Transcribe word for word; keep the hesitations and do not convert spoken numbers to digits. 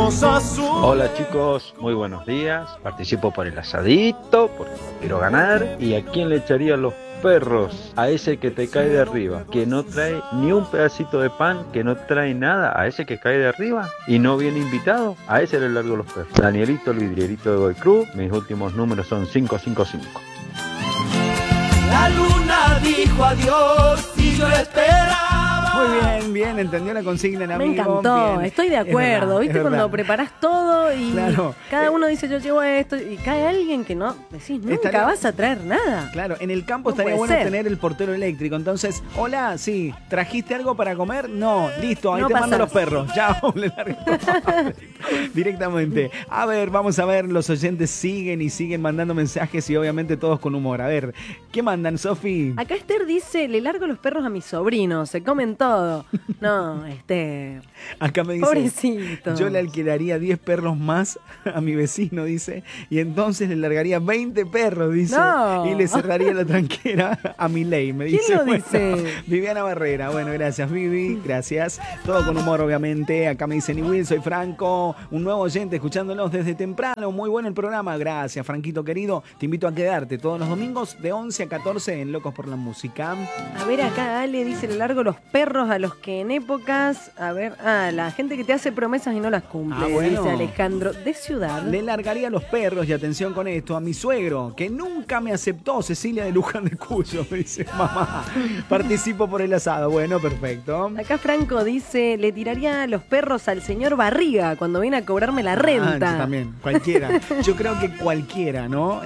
rosa azul. Hola chicos, muy buenos días. Participo por el asadito porque quiero ganar. ¿Y a quién le echaría los perros? A ese que te cae de arriba, que no trae ni un pedacito de pan, que no trae nada. A ese que cae de arriba y no viene invitado, a ese le largo los perros. Danielito, el vidrierito de Goy Cruz. Mis últimos números son cinco cinco cinco. La luna dijo adiós y yo esperaba. Muy bien, bien, entendió la consigna, amigo. Me encantó, bien. estoy de acuerdo. Verdad, ¿Viste cuando preparás todo y claro. cada uno dice yo llevo esto y cae alguien que no decís nunca Estaría... vas a traer nada? Claro, en el campo No estaría puede bueno ser. tener el portero eléctrico. Entonces, hola, sí, ¿trajiste algo para comer? No, listo, ahí No te pasás. mando los perros. Chao, le largo directamente. A ver, vamos a ver, los oyentes siguen y siguen mandando mensajes y obviamente todos con humor. A ver, ¿qué mandan, Sofi? Acá Esther dice, le largo los perros a mis sobrinos, se comen todo. No, Esther. Acá me dice, pobrecito. yo le alquilaría diez perros más a mi vecino, dice, y entonces le largaría veinte perros, dice, No. y le cerraría la tranquera a mi ley, me ¿Quién dice. lo Bueno, dice? Viviana Barrera, bueno, gracias Vivi, gracias. Todo con humor, obviamente. Acá me dice, ni Will, soy Franco, un nuevo oyente escuchándolos desde temprano, muy bueno el programa, gracias Franquito querido, te invito a quedarte todos los domingos de once a catorce en Locos por la Música. A ver, acá Ale dice, le largo los perros a los que en épocas, a ver, ah, la gente que te hace promesas y no las cumple, Ah, bueno. dice Alejandro, de Ciudad. Le largaría los perros, y atención con esto, a mi suegro, que nunca me aceptó, Cecilia de Luján de Cuyo, me dice, mamá, participo por el asado. Bueno, perfecto. Acá Franco dice, le tiraría los perros al señor Barriga cuando viene a cobrarme la renta. Ah, yo también, cualquiera. Yo creo que cualquiera, ¿no?